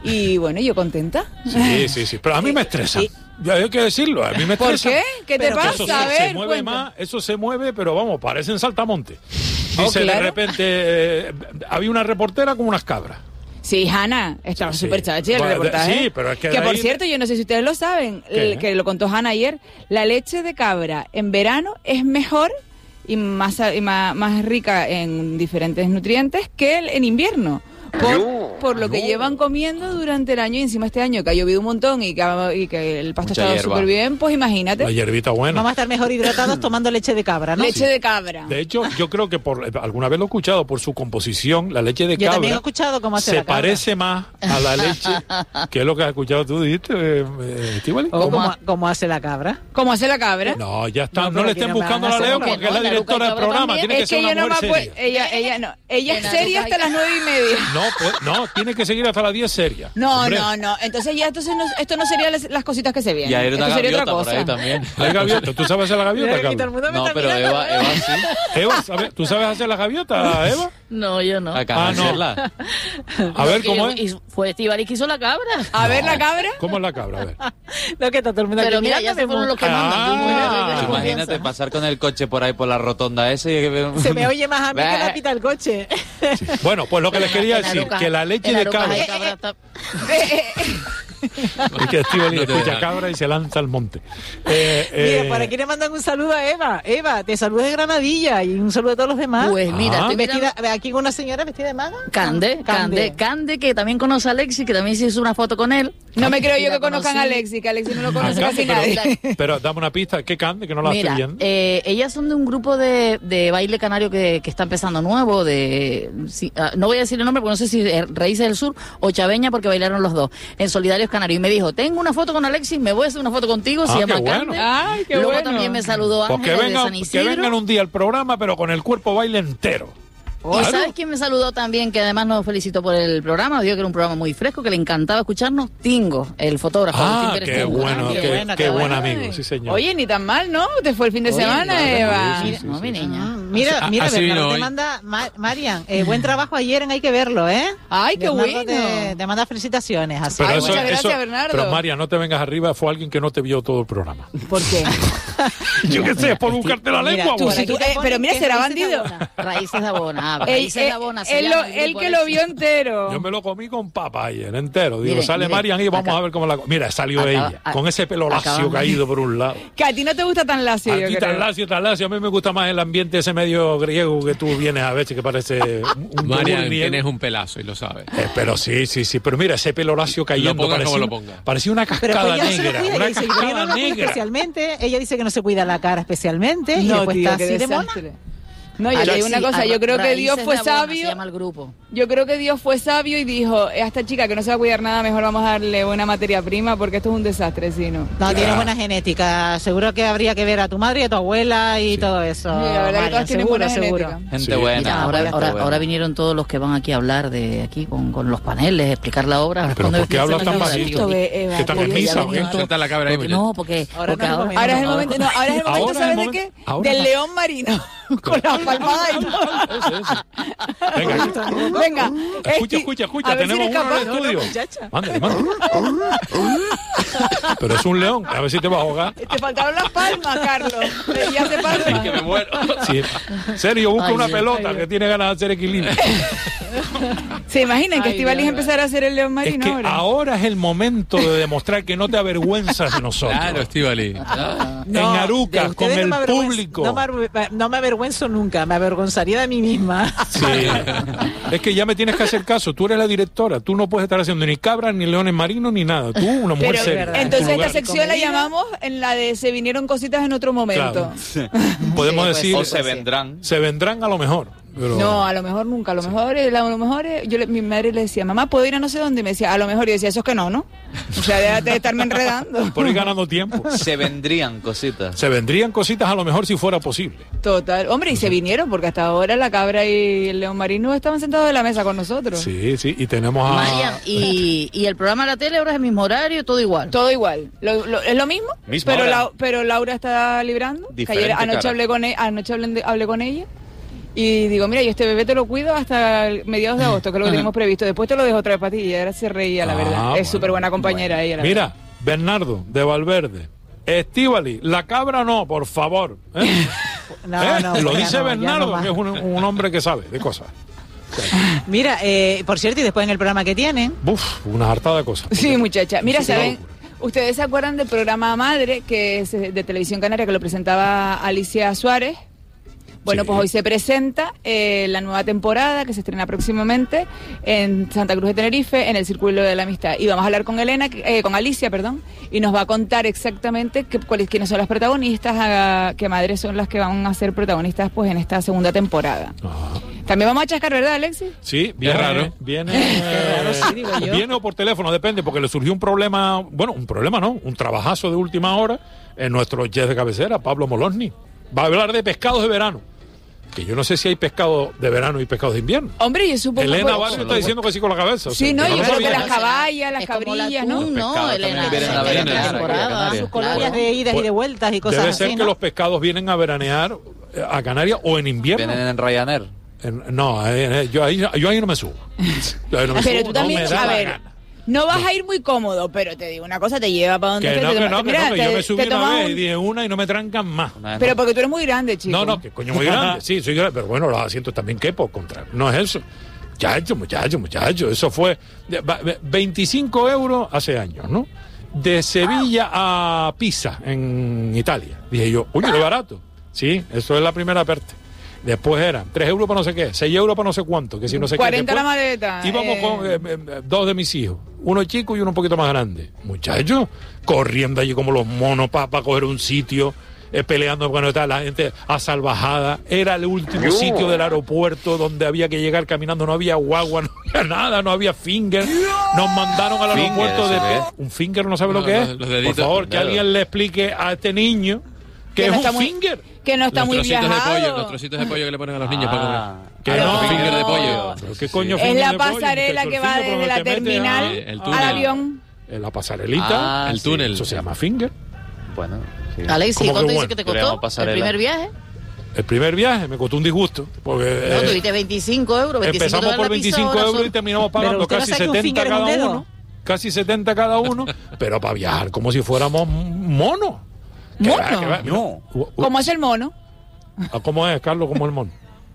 Speaker 9: Y bueno, yo contenta.
Speaker 7: Sí, sí, sí. Pero a mí me estresa. Ya hay que decirlo, a mí me estresa.
Speaker 9: ¿Por qué? ¿Qué te
Speaker 7: Pero
Speaker 9: pasa?
Speaker 7: Eso se,
Speaker 9: A ver,
Speaker 7: se mueve
Speaker 9: cuenta.
Speaker 7: más, eso se mueve, pero vamos, parecen saltamontes.
Speaker 9: Oh,
Speaker 7: Dice
Speaker 9: claro.
Speaker 7: de repente, eh, había una reportera con unas cabras.
Speaker 9: Sí, Hanna, estaba
Speaker 7: Sí.
Speaker 9: súper chachi el
Speaker 7: Bueno,
Speaker 9: reportaje.
Speaker 7: sí, pero es que
Speaker 9: Que
Speaker 7: de
Speaker 9: por
Speaker 7: ahí-
Speaker 9: cierto, yo no sé si ustedes lo saben,
Speaker 7: ¿Qué?
Speaker 9: el que lo contó Hanna ayer, la leche de cabra en verano es mejor y más, y más, más rica en diferentes nutrientes que el, en invierno. Por, por lo que llevan comiendo durante el año, y encima este año que ha llovido un montón y que, ha- y que el pasto
Speaker 7: Mucha
Speaker 9: ha estado
Speaker 7: hierba.
Speaker 9: súper bien, pues imagínate.
Speaker 7: La hierbita buena.
Speaker 10: Vamos a estar mejor hidratados tomando leche de cabra, ¿no?
Speaker 9: Leche de cabra.
Speaker 7: De hecho, yo creo que por alguna vez lo he escuchado, por su composición, la leche de
Speaker 10: Yo también he
Speaker 7: cabra
Speaker 10: escuchado cómo hace
Speaker 7: se
Speaker 10: la cabra.
Speaker 7: parece más a la leche, que es lo que has escuchado tú, dijiste, eh, eh, Estíbaliz.
Speaker 10: ¿O cómo, cómo hace la cabra?
Speaker 9: ¿Cómo hace la cabra?
Speaker 7: No, ya está, no,
Speaker 10: pero
Speaker 7: le
Speaker 10: que
Speaker 7: estén
Speaker 10: no me
Speaker 7: buscando
Speaker 10: van a
Speaker 7: la
Speaker 10: hacer
Speaker 7: Leo
Speaker 10: lo
Speaker 7: porque
Speaker 10: que
Speaker 7: es la
Speaker 10: no, la
Speaker 7: directora
Speaker 10: Luca
Speaker 7: del
Speaker 10: Cabra
Speaker 7: programa,
Speaker 10: también.
Speaker 7: tiene que
Speaker 9: Es
Speaker 7: ser
Speaker 9: que
Speaker 7: una
Speaker 9: ella no
Speaker 7: mujer
Speaker 9: me
Speaker 7: seria.
Speaker 9: puede, ella, ella no, ella es
Speaker 12: La
Speaker 9: seria
Speaker 12: Luca-
Speaker 9: hasta las nueve y media.
Speaker 7: No, pues, no, tiene que seguir hasta las diez seria.
Speaker 9: No,
Speaker 7: Hombre.
Speaker 9: no, no. Entonces ya entonces no- esto no serían las, las cositas que se vienen.
Speaker 11: Y hay una
Speaker 9: esto sería
Speaker 11: gaviota
Speaker 9: otra
Speaker 11: por
Speaker 9: cosa.
Speaker 11: ahí también.
Speaker 7: Hay gaviota, ¿tú sabes hacer la gaviota,
Speaker 10: Mira, aquí todo el
Speaker 7: Carlos?
Speaker 10: mundo me
Speaker 11: No,
Speaker 10: está
Speaker 11: pero
Speaker 10: mirando,
Speaker 11: Eva,
Speaker 10: ¿eh?
Speaker 11: Eva sí.
Speaker 7: Eva, ¿sabes- ¿tú sabes hacer la gaviota, Eva?
Speaker 12: No, yo no.
Speaker 11: Acá
Speaker 7: Ah, no.
Speaker 11: hacerla.
Speaker 7: A ver,
Speaker 12: Que
Speaker 7: ¿cómo
Speaker 12: yo-
Speaker 7: es?
Speaker 12: y fue Estíbaliz que hizo la cabra.
Speaker 9: A ver la cabra.
Speaker 7: ¿Cómo es la cabra? A ver.
Speaker 10: Lo que está todo el mundo
Speaker 12: Pero
Speaker 10: aquí
Speaker 12: mira, ya se fueron los que mandan. Tú,
Speaker 7: Ah.
Speaker 12: mira, mira, mira,
Speaker 11: Imagínate
Speaker 12: confianza.
Speaker 11: pasar con el coche por ahí por la rotonda esa y que
Speaker 10: Se me oye más a mí que la pita el coche.
Speaker 7: Bueno, pues lo que les quería
Speaker 12: En la
Speaker 7: decir,
Speaker 12: Luca-
Speaker 7: que la leche
Speaker 12: en la
Speaker 7: de
Speaker 12: Luca
Speaker 7: cabra...
Speaker 12: hay cabra está-
Speaker 7: Es que Estíbaliz
Speaker 11: No te
Speaker 7: escucha
Speaker 11: dejan.
Speaker 7: cabra y se lanza al monte. Eh,
Speaker 10: Mira,
Speaker 7: eh,
Speaker 10: por aquí le mandan un saludo a Eva. Eva, te saludo de Granadilla y un saludo a todos los demás.
Speaker 12: Pues mira,
Speaker 7: Ah.
Speaker 12: estoy mirando-
Speaker 10: Vestida, aquí una señora vestida de maga.
Speaker 12: Cande, Cande, Cande, que también conoce a Alexis, que también se hizo una foto con él.
Speaker 9: No me creo
Speaker 12: Y
Speaker 9: yo
Speaker 12: la
Speaker 9: que conozcan a
Speaker 12: conocí.
Speaker 9: Alexi, que Alexi no lo
Speaker 7: ah,
Speaker 9: conoce casi
Speaker 7: Cande,
Speaker 9: nadie.
Speaker 7: pero, pero dame una pista, ¿qué cande? Que no la
Speaker 12: Mira,
Speaker 7: estoy viendo.
Speaker 12: eh, ellas son de un grupo de, de baile canario que, que está empezando nuevo, de si- ah, no voy a decir el nombre porque no sé si es Raíces del Sur o Chaveña, porque bailaron los dos en Solidarios Canarios. Y me dijo, tengo una foto con Alexis, me voy a hacer una foto contigo, se
Speaker 7: Ah,
Speaker 12: llama
Speaker 7: qué bueno.
Speaker 12: Cande.
Speaker 9: Ay, qué
Speaker 12: Luego
Speaker 9: bueno.
Speaker 12: también me saludó
Speaker 7: Pues que
Speaker 12: Ángela de
Speaker 7: vengan,
Speaker 12: San
Speaker 7: que
Speaker 12: Isidro.
Speaker 7: vengan un día al programa, pero con el cuerpo baile entero.
Speaker 12: ¿Y
Speaker 7: Claro.
Speaker 12: sabes quién me saludó también? Que además nos felicitó por el programa, dijo que era un programa muy fresco, que le encantaba escucharnos. Tingo, el fotógrafo. Agustín
Speaker 7: Ah,
Speaker 12: Pérez
Speaker 7: qué
Speaker 12: Tingo.
Speaker 7: bueno,
Speaker 10: qué
Speaker 7: qué,
Speaker 10: bueno,
Speaker 7: qué
Speaker 10: qué
Speaker 7: buen
Speaker 10: bueno.
Speaker 7: amigo, sí señor.
Speaker 9: Oye, ni tan mal, ¿no? Te fue el fin de
Speaker 12: Oye,
Speaker 9: semana,
Speaker 12: claro,
Speaker 9: Eva.
Speaker 7: sí, sí,
Speaker 12: no, mi niña.
Speaker 10: Mira,
Speaker 11: Ah,
Speaker 10: mira,
Speaker 11: así vino
Speaker 10: Bernardo te
Speaker 11: hoy.
Speaker 10: manda, Ma- Marian, eh, buen trabajo ayer en Hay que verlo, ¿eh?
Speaker 9: Ay, qué
Speaker 10: Bernardo
Speaker 9: bueno.
Speaker 10: Te, te manda felicitaciones. Así.
Speaker 7: Pero
Speaker 9: Ay,
Speaker 7: eso,
Speaker 9: muchas gracias,
Speaker 7: eso-
Speaker 9: Bernardo.
Speaker 7: Pero María, no te vengas arriba, fue alguien que no te vio todo el programa.
Speaker 9: ¿Por qué?
Speaker 7: Yo qué sé, es por buscarte la
Speaker 10: Mira,
Speaker 7: lengua,
Speaker 10: tú
Speaker 7: güey.
Speaker 10: sí, tú-
Speaker 9: Eh, pero mira,
Speaker 10: ¿Qué
Speaker 9: será
Speaker 10: raíces
Speaker 9: bandido.
Speaker 10: abonas?
Speaker 12: Raíces de Abona.
Speaker 9: Él,
Speaker 12: Raíces de
Speaker 9: él-
Speaker 12: Abona. se
Speaker 9: él
Speaker 12: llama
Speaker 9: lo,
Speaker 12: el
Speaker 9: él
Speaker 12: grupo,
Speaker 9: que lo
Speaker 12: Alexis.
Speaker 9: vio entero.
Speaker 7: Yo me lo comí con papa ayer, entero. Digo,
Speaker 12: Mire,
Speaker 7: sale
Speaker 12: mire,
Speaker 7: Marian y vamos
Speaker 12: acá-
Speaker 7: a ver cómo la... Mira, salió
Speaker 12: acaba-
Speaker 7: ella,
Speaker 12: a-
Speaker 7: con ese pelo lacio
Speaker 12: acabamos-
Speaker 7: caído por un lado.
Speaker 9: Que a ti no te gusta tan lacio, yo
Speaker 7: Aquí
Speaker 9: creo.
Speaker 7: tan lacio, tan lacio. A mí me gusta más el ambiente ese medio griego que tú vienes a veces, que parece un, un
Speaker 13: Marian,
Speaker 7: yogur griego.
Speaker 13: tienes un pelazo y lo sabes.
Speaker 7: Eh, pero sí, sí, sí. Pero mira, ese pelo lacio cayendo.
Speaker 13: pongas
Speaker 7: parecía,
Speaker 13: como lo
Speaker 7: un-
Speaker 13: pongas.
Speaker 7: parecía una
Speaker 10: Pero
Speaker 7: cascada
Speaker 10: pues ella se lo
Speaker 7: negra.
Speaker 10: cuida,
Speaker 7: Una
Speaker 10: ella dice, yo no
Speaker 7: cascada
Speaker 10: lo cuido
Speaker 7: negra.
Speaker 10: especialmente. Ella dice que no se cuida la cara especialmente y
Speaker 9: No,
Speaker 10: después
Speaker 9: tío,
Speaker 10: está
Speaker 9: qué
Speaker 10: así de mona.
Speaker 9: desastre. No, yo te digo una
Speaker 12: Alexis,
Speaker 9: cosa, yo creo que
Speaker 12: Raíces
Speaker 9: Dios
Speaker 12: de
Speaker 9: fue
Speaker 12: Abona Se
Speaker 9: sabio.
Speaker 12: llama el grupo.
Speaker 9: Yo creo que Dios fue sabio y dijo, a esta chica que no se va a cuidar nada, mejor vamos a darle buena materia prima porque esto es un desastre, si no.
Speaker 10: No, tienes buena genética. Seguro que habría que ver a tu madre y a tu abuela y todo eso.
Speaker 9: Sí, la verdad que
Speaker 10: Marian,
Speaker 9: todas tienen
Speaker 10: seguro,
Speaker 9: buena
Speaker 10: seguro.
Speaker 9: genética.
Speaker 11: Gente
Speaker 7: Sí.
Speaker 11: buena.
Speaker 12: Mira, ahora,
Speaker 11: gente
Speaker 12: ahora,
Speaker 11: buena.
Speaker 12: ahora vinieron todos los que van aquí a hablar de aquí con, con los paneles, explicar la obra.
Speaker 7: Pero
Speaker 12: Responde
Speaker 7: ¿por qué
Speaker 12: usted
Speaker 7: hablas
Speaker 12: a la
Speaker 7: tan
Speaker 12: duda,
Speaker 7: bajito?
Speaker 12: digo,
Speaker 9: Ve, Eva,
Speaker 7: ¿Qué están en
Speaker 9: porque
Speaker 7: misa
Speaker 9: ya
Speaker 7: o qué?
Speaker 9: venía todo-
Speaker 13: Suelta la cabra ahí,
Speaker 12: porque-
Speaker 13: muchacho.
Speaker 12: no, porque,
Speaker 10: Ahora
Speaker 12: porque
Speaker 10: no es el
Speaker 12: ahora,
Speaker 10: momento.
Speaker 9: Ahora es el momento, no, ahora es el momento,
Speaker 7: Ahora es
Speaker 9: ¿sabes
Speaker 7: el
Speaker 9: de
Speaker 7: momento.
Speaker 9: qué?
Speaker 7: Ahora
Speaker 9: Del
Speaker 7: va.
Speaker 9: león marino. Con la palmada y todo.
Speaker 7: Ese, ese. Venga,
Speaker 9: Venga.
Speaker 7: escucha,
Speaker 9: Esti-
Speaker 7: escucha, escucha.
Speaker 9: a ver si
Speaker 7: Tenemos
Speaker 9: eres
Speaker 7: uno en el
Speaker 9: capaz.
Speaker 7: estudio.
Speaker 10: muchacha.
Speaker 7: Mándale, mándale. Pero es un león. A ver si te va a ahogar.
Speaker 9: Te faltaron las palmas, Carlos. Y hace palmas.
Speaker 11: Que me muero.
Speaker 7: Sí. Sergio, busca
Speaker 12: Ay,
Speaker 7: una
Speaker 12: Dios.
Speaker 7: pelota
Speaker 9: Ay,
Speaker 7: que
Speaker 9: Dios.
Speaker 7: tiene ganas de hacer equilibrio.
Speaker 9: ¿Se imaginan que
Speaker 10: Ay,
Speaker 9: Estivaliz
Speaker 10: Dios.
Speaker 9: empezara a hacer el león
Speaker 7: Es
Speaker 9: marino
Speaker 7: que
Speaker 9: ahora?
Speaker 7: ahora es el momento de demostrar que no te avergüenzas de nosotros.
Speaker 13: Claro, Estivali.
Speaker 7: En Arucas,
Speaker 10: de
Speaker 7: con
Speaker 10: ustedes
Speaker 7: el
Speaker 10: no me avergüenzo-
Speaker 7: público.
Speaker 10: No me, avergü- no me avergüenzo nunca, me avergonzaría de mí misma.
Speaker 7: Sí. Es que ya me tienes que hacer caso. Tú eres la directora. Tú no puedes estar haciendo ni cabras, ni leones marinos, ni nada. Tú, una mujer
Speaker 9: Pero,
Speaker 7: seria. en tu
Speaker 9: entonces esta
Speaker 7: lugar.
Speaker 9: sección la llamamos en la de se vinieron cositas en otro momento.
Speaker 7: Claro. Podemos
Speaker 10: Sí, pues,
Speaker 7: decir,
Speaker 11: O se vendrán.
Speaker 7: se vendrán a lo mejor. Pero...
Speaker 9: No, a lo mejor nunca. A lo mejor, eh, a lo mejor eh, yo le- mi madre le decía, mamá, ¿puedo ir a no sé dónde? Y me decía, a lo mejor. Y yo decía, eso es que no, ¿no? O sea, déjate de estarme enredando.
Speaker 7: Por ir ganando tiempo.
Speaker 11: Se vendrían cositas.
Speaker 7: Se vendrían cositas a lo mejor si fuera posible.
Speaker 9: Total. Hombre, y se vinieron porque hasta ahora la cabra y el león marino estaban sentados en la mesa con nosotros.
Speaker 7: Sí, sí. Y tenemos a...
Speaker 12: Marian, y, y el programa de la tele ahora es el mismo horario, todo igual.
Speaker 9: Todo igual. Lo- lo- es lo mismo,
Speaker 11: Misma
Speaker 9: pero,
Speaker 11: hora.
Speaker 9: la- pero Laura está librando. Que
Speaker 11: Diferente
Speaker 9: ayer, anoche
Speaker 11: cara.
Speaker 9: hablé con, e- anoche hablé, hablé con ella. Y digo, mira, yo este bebé te lo cuido hasta el mediados de agosto, que es lo que tenemos previsto. Después te lo dejo otra vez para ti. Y ahora se reía, la
Speaker 7: Ah,
Speaker 9: verdad.
Speaker 7: bueno.
Speaker 9: Es súper buena compañera ella, la
Speaker 7: Mira, Bernardo, de Valverde. Estíbali, la cabra no, por favor. ¿eh?
Speaker 10: No,
Speaker 7: ¿Eh?
Speaker 10: no,
Speaker 7: Lo
Speaker 10: ya
Speaker 7: dice
Speaker 10: no, ya
Speaker 7: Bernardo,
Speaker 10: no va.
Speaker 7: que es un, un hombre que sabe de cosas.
Speaker 10: Mira, eh, por cierto, y después en el programa que tienen,
Speaker 7: Buf, una hartada de cosas.
Speaker 9: Sí, muchacha. Mira,
Speaker 7: Sí,
Speaker 9: ¿saben?
Speaker 7: claro.
Speaker 9: ¿Ustedes se acuerdan del programa Madre, que es de Televisión Canaria, que lo presentaba Alicia Suárez? Bueno,
Speaker 7: Sí.
Speaker 9: pues hoy se presenta eh, la nueva temporada que se estrena próximamente en Santa Cruz de Tenerife, en el Círculo de la Amistad. Y vamos a hablar con Elena, eh, con Alicia, perdón, y nos va a contar exactamente qué, cuáles, quiénes son las protagonistas, a, qué madres son las que van a ser protagonistas pues en esta segunda temporada.
Speaker 7: Ajá.
Speaker 9: También vamos a chascar, ¿verdad, Alexis?
Speaker 7: Sí, viene,
Speaker 8: raro.
Speaker 7: viene,
Speaker 10: Qué raro, sí, digo yo.
Speaker 7: viene o por teléfono, depende, porque le surgió un problema, bueno, un problema no, un trabajazo de última hora en nuestro chef de cabecera, Pablo Molosni. Va a hablar de pescados de verano, que yo no sé si hay pescado de verano y pescados de invierno.
Speaker 9: Hombre, yo supongo
Speaker 7: Elena
Speaker 9: que...
Speaker 7: Barrio está diciendo que sí con la cabeza. o sea,
Speaker 9: Sí, no,
Speaker 7: yo
Speaker 9: yo
Speaker 7: no
Speaker 9: creo que
Speaker 7: sabía.
Speaker 9: las caballas, las
Speaker 12: Es como la
Speaker 9: cabrillas, ¿no?
Speaker 12: atún,
Speaker 11: Los
Speaker 12: ¿no,
Speaker 11: pescados
Speaker 12: Elena?
Speaker 11: también vienen a
Speaker 12: En
Speaker 11: veranear
Speaker 12: la
Speaker 11: aquí a
Speaker 12: temporada.
Speaker 11: Canarias.
Speaker 10: sus colonias de idas y de vueltas y cosas
Speaker 7: Debe
Speaker 10: así,
Speaker 7: ser que
Speaker 10: ¿no?
Speaker 7: los pescados vienen a veranear eh, a Canarias o en invierno.
Speaker 11: Vienen en Ryanair.
Speaker 7: En- no, eh, eh, yo, ahí, yo ahí no me subo. Yo ahí no me
Speaker 9: Pero
Speaker 7: subo,
Speaker 9: tú también,
Speaker 7: no me da
Speaker 9: a
Speaker 7: la
Speaker 9: ver,
Speaker 7: gana.
Speaker 9: no vas a ir muy cómodo, pero te digo una cosa, te lleva para donde
Speaker 7: Que
Speaker 9: te,
Speaker 7: no,
Speaker 9: te
Speaker 7: que
Speaker 9: toma-
Speaker 7: no, que
Speaker 9: mira,
Speaker 7: no, que
Speaker 9: te-
Speaker 7: yo me subí
Speaker 9: te
Speaker 7: una
Speaker 9: tomas
Speaker 7: vez
Speaker 9: un-
Speaker 7: y dije una y no me trancan más.
Speaker 11: Una vez
Speaker 9: Pero
Speaker 11: no.
Speaker 9: porque tú eres muy grande, chico.
Speaker 7: No, no, que coño muy grande, sí, soy grande, pero bueno, los asientos también quepo, contra, no es eso. Muchacho, muchacho, muchacho, eso fue de- va- ve- veinticinco euros hace años, ¿no? De Sevilla a Pisa, en Italia. Dije yo, oye, qué barato. Sí, eso es la primera parte. Después eran tres euros para no sé qué, seis euros para no sé cuánto, que si no sé
Speaker 9: cuarenta
Speaker 7: qué.
Speaker 9: la
Speaker 7: Después
Speaker 9: maleta.
Speaker 7: íbamos
Speaker 9: eh,
Speaker 7: con eh, eh, dos de mis hijos, uno chico y uno un poquito más grande. Muchachos, corriendo allí como los monos para coger un sitio, eh, peleando cuando estaba la gente a salvajada. Era el último sitio del aeropuerto donde había que llegar caminando, no había guagua, no había nada, no había finger. Nos mandaron al
Speaker 11: Finger,
Speaker 7: aeropuerto de...
Speaker 11: ¿eso qué es?
Speaker 7: Un finger no sabe
Speaker 8: No,
Speaker 7: lo que
Speaker 8: los-
Speaker 7: es.
Speaker 8: los deditos,
Speaker 7: Por favor,
Speaker 8: los
Speaker 7: que
Speaker 8: dedos.
Speaker 7: alguien le explique a este niño que,
Speaker 9: Que
Speaker 7: es
Speaker 9: no
Speaker 7: un
Speaker 9: está muy-
Speaker 7: finger.
Speaker 9: que no está
Speaker 8: los
Speaker 9: muy
Speaker 8: trocitos
Speaker 9: viajado.
Speaker 8: de pollo, los trocitos de pollo que le ponen a los niños para
Speaker 11: Ah.
Speaker 8: comer.
Speaker 7: Que
Speaker 9: Pero-
Speaker 7: no,
Speaker 8: finger de pollo.
Speaker 7: Pero ¿qué coño
Speaker 9: Es
Speaker 7: finger
Speaker 9: la
Speaker 7: de pollo,
Speaker 9: pasarela
Speaker 7: muchacho?
Speaker 9: que
Speaker 7: El
Speaker 9: va
Speaker 7: finger por
Speaker 9: desde la
Speaker 7: donde te metes
Speaker 9: terminal
Speaker 8: Sí, el
Speaker 9: al
Speaker 8: túnel.
Speaker 9: avión.
Speaker 7: a- en la pasarelita.
Speaker 11: Ah,
Speaker 8: El
Speaker 11: sí.
Speaker 8: túnel.
Speaker 7: Eso se llama finger.
Speaker 11: Bueno, sí.
Speaker 12: Alexis,
Speaker 7: ¿Cómo que
Speaker 12: ¿cuánto dices
Speaker 7: bueno?
Speaker 12: que te
Speaker 11: Queríamos
Speaker 12: costó el
Speaker 11: pasarela.
Speaker 12: primer viaje?
Speaker 7: El primer viaje me costó un disgusto. Porque
Speaker 12: No,
Speaker 7: eh,
Speaker 12: tuviste veinticinco euros, veinticinco
Speaker 7: empezamos
Speaker 12: dólares
Speaker 7: por
Speaker 12: la pizza,
Speaker 7: veinticinco
Speaker 12: ahora
Speaker 7: euros
Speaker 12: son-
Speaker 7: y terminamos
Speaker 10: Pero
Speaker 7: pagando
Speaker 10: usted no
Speaker 7: casi
Speaker 10: sabe que un
Speaker 7: setenta
Speaker 10: finger es un
Speaker 7: cada
Speaker 10: dedo.
Speaker 7: uno. Casi setenta cada uno. Pero para viajar como si fuéramos monos. Que
Speaker 9: ¿Mono?
Speaker 7: va, que va, mira,
Speaker 11: No.
Speaker 7: u- u-
Speaker 9: ¿Cómo es el mono?
Speaker 7: ¿Cómo es, Carlos? ¿Cómo es el mono?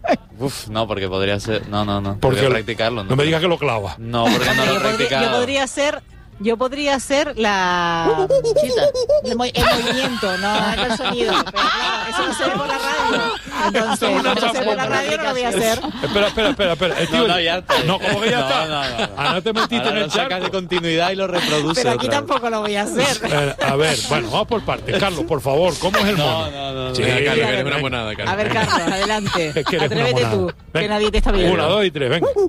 Speaker 11: Uf, no, porque podría ser... No, no, no.
Speaker 7: Porque
Speaker 11: Porque
Speaker 7: lo-
Speaker 11: practicarlo. No,
Speaker 7: No me digas que lo clavas.
Speaker 11: No, porque no lo he
Speaker 10: yo, podría,
Speaker 11: practicado.
Speaker 10: yo podría ser yo podría ser la
Speaker 12: Chita.
Speaker 10: el, mo- el movimiento, no el sonido, pero claro, eso no se ve por la radio, entonces
Speaker 7: Una
Speaker 10: no se ve por la radio, no lo voy a hacer.
Speaker 7: Espera, espera, espera, espera. Estíbaliz.
Speaker 11: No, no, ya está.
Speaker 7: No, ¿cómo que ya
Speaker 11: No,
Speaker 7: está?
Speaker 11: no, no, no.
Speaker 7: Ah, no te metiste
Speaker 11: Ahora
Speaker 7: en el
Speaker 11: lo sacas
Speaker 7: charco.
Speaker 11: de continuidad y lo reproduce
Speaker 10: Pero aquí
Speaker 11: otra vez.
Speaker 10: tampoco lo voy a hacer.
Speaker 7: Eh, a ver, bueno, vamos por partes. Carlos, por favor, ¿cómo es el mono?
Speaker 11: No, no, no.
Speaker 7: Sí,
Speaker 8: Venga, Carlos, que
Speaker 7: venga,
Speaker 8: eres una
Speaker 7: venga.
Speaker 8: monada, Carlos.
Speaker 10: A ver, Carlos, adelante.
Speaker 7: Es que eres una
Speaker 10: Atrévete
Speaker 7: monada.
Speaker 10: tú, que
Speaker 7: Venga.
Speaker 10: nadie te está viendo.
Speaker 7: Una, dos y tres, venga.